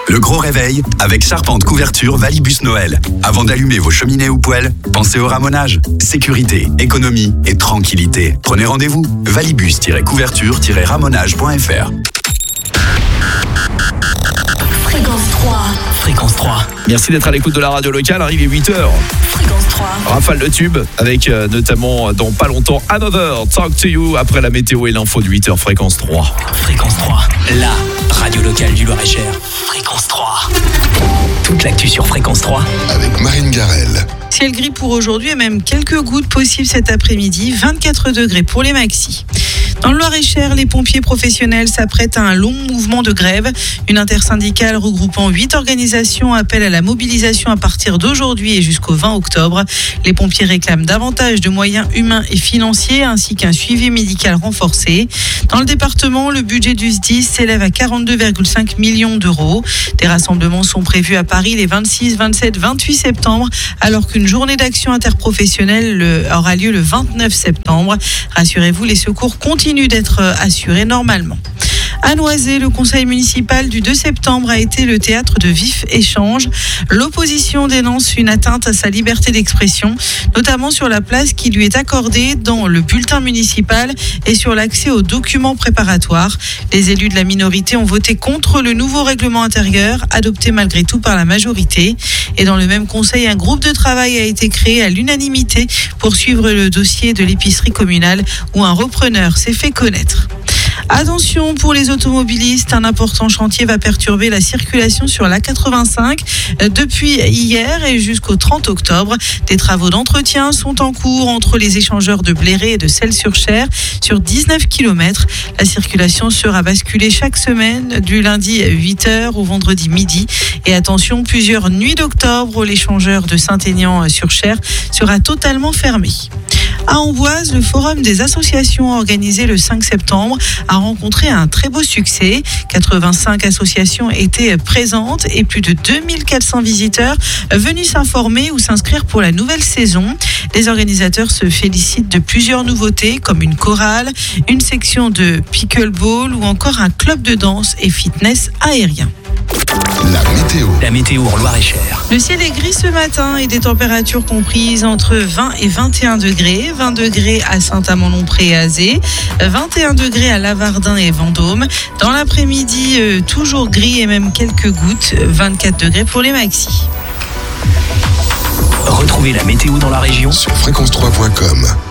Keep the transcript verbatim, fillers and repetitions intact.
Le gros réveil avec Charpente Couverture Valibus Noël. Avant d'allumer vos cheminées ou poêles, pensez au ramonage. Sécurité, économie et tranquillité. Prenez rendez-vous. valibus-couverture-ramonage point f r. Fréquence trois. Fréquence trois. Merci d'être à l'écoute de la radio locale. Arrivé huit heures. Fréquence trois. Rafale de tubes avec euh, notamment dans pas longtemps Another Talk to You après la météo et l'info de huit heures. Fréquence trois. Fréquence trois. La radio locale du Loir-et-Cher. Fréquence trois. Toute l'actu sur Fréquence trois. Avec Marine Garel. Ciel gris pour aujourd'hui et même quelques gouttes possibles cet après-midi. vingt-quatre degrés pour les maxis. Dans le Loir-et-Cher, les pompiers professionnels s'apprêtent à un long mouvement de grève. Une intersyndicale regroupant huit organisations appelle à la mobilisation à partir d'aujourd'hui et jusqu'au vingt octobre. Les pompiers réclament davantage de moyens humains et financiers ainsi qu'un suivi médical renforcé. Dans le département, le budget du S D I S s'élève à quarante-deux virgule cinq millions d'euros. Des rassemblements sont prévus à Paris les vingt-six, vingt-sept, vingt-huit septembre, alors qu'une journée d'action interprofessionnelle aura lieu le vingt-neuf septembre. Rassurez-vous, les secours continuent d'être assurés normalement. À Noisy, le conseil municipal du deux septembre a été le théâtre de vifs échanges. L'opposition dénonce une atteinte à sa liberté d'expression, notamment sur la place qui lui est accordée dans le bulletin municipal et sur l'accès aux documents préparatoires. Les élus de la minorité ont voté contre le nouveau règlement intérieur, adopté malgré tout par la majorité. Et dans le même conseil, un groupe de travail a été créé à l'unanimité pour suivre le dossier de l'épicerie communale où un repreneur s'est fait connaître. Attention pour les automobilistes, un important chantier va perturber la circulation sur l'A quatre-vingt-cinq depuis hier et jusqu'au trente octobre. Des travaux d'entretien sont en cours entre les échangeurs de Bléré et de Celles-sur-Cher sur dix-neuf kilomètres. La circulation sera basculée chaque semaine du lundi huit heures au vendredi midi. Et attention, plusieurs nuits d'octobre où l'échangeur de Saint-Aignan-sur-Cher sera totalement fermé. À Amboise, le forum des associations organisé le cinq septembre a rencontré un très beau succès. quatre-vingt-cinq associations étaient présentes et plus de deux mille quatre cents visiteurs venus s'informer ou s'inscrire pour la nouvelle saison. Les organisateurs se félicitent de plusieurs nouveautés comme une chorale, une section de pickleball ou encore un club de danse et fitness aérien. La météo. La météo en Loir-et-Cher. Le ciel est gris ce matin et des températures comprises entre vingt et vingt et un degrés. vingt degrés à Saint-Amand-Lompré et Azé. vingt et un degrés à Lavardin et Vendôme. Dans l'après-midi, euh, toujours gris et même quelques gouttes. vingt-quatre degrés pour les maxis. Retrouvez la météo dans la région Sur fréquence trois point com.